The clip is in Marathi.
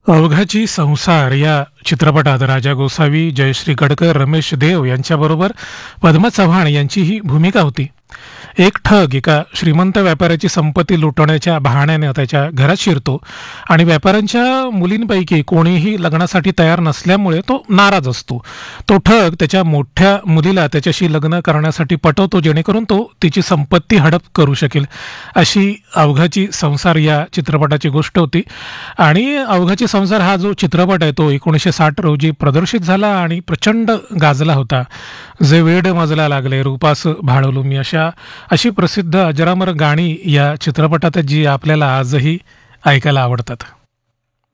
अवघाची संसार या चित्रपटात राजा गोसावी, जयश्री गडकर, रमेश देव यांच्याबरोबर पद्मा चव्हाण यांची ही भूमिका होती. एक ठग एका श्रीमंत व्यापाऱ्याची संपत्ती लुटण्याच्या बहाण्याने त्याच्या घरात शिरतो आणि व्यापाऱ्यांच्या मुलींपैकी कोणीही लग्नासाठी तयार नसल्यामुळे तो नाराज असतो. तो ठग त्याच्या मोठ्या मुलीला त्याच्याशी लग्न करण्यासाठी पटवतो, जेणेकरून तो तिची संपत्ती हडप करू शकेल. अशी अवघाची संसार या चित्रपटाची गोष्ट होती. आणि अवघाची संसार हा जो चित्रपट आहे तो 1960 रोजी प्रदर्शित झाला आणि प्रचंड गाजला होता. जे वेड मजला लागले, रूपास भाळवलो मी, अशी प्रसिद्ध अजरामर गाणी या चित्रपटात जी आपल्याला आजही ऐकायला आवडतात.